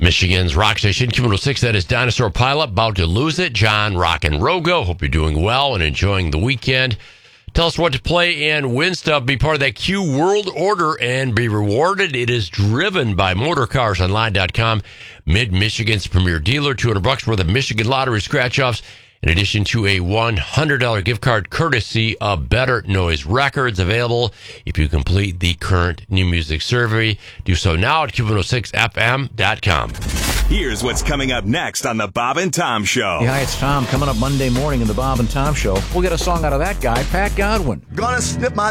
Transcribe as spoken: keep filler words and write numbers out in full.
Michigan's rock station, Q one oh six, that is Dinosaur Pilot, about to lose it. John Rock and Rogo, hope you're doing well and enjoying the weekend. Tell us what to play and win stuff. Be part of that Q World Order and be rewarded. It is driven by motor cars online dot com, Mid-Michigan's premier dealer. two hundred bucks worth of Michigan Lottery scratch-offs, in addition to a one hundred dollars gift card courtesy of Better Noise Records, available if you complete the current new music survey. Do so now at Q one oh six F M dot com. Here's what's coming up next on the Bob and Tom Show. Yeah, hi, it's Tom. Coming up Monday morning in the Bob and Tom Show, we'll get a song out of that guy, Pat Godwin. Gonna snip my